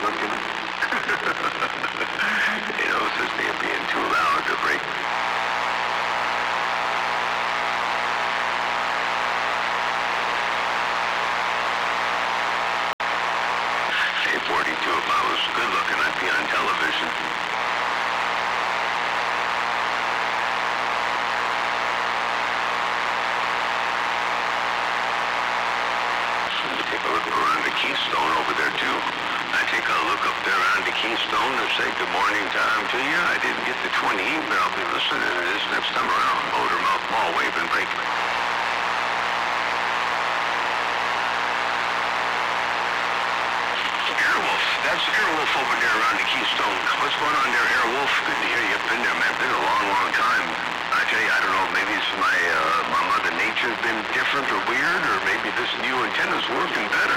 looking. You know, since they're being too loud to break. Hey, 42, if I was good looking, I'd be on television. Take a look around the Keystone over there, too. I take a look up there around the Keystone and say good morning time to you. I didn't get the 20, but I'll be listening to this next time around. Motormouth Mall, wave and break. Airwolf. That's Airwolf over there around the Keystone. What's going on there, Airwolf? Good to hear you. Been there, man. Been a long, long time. I tell you, I don't know. Maybe it's my Mother Nature's been different or weird, or maybe this new antenna's working better.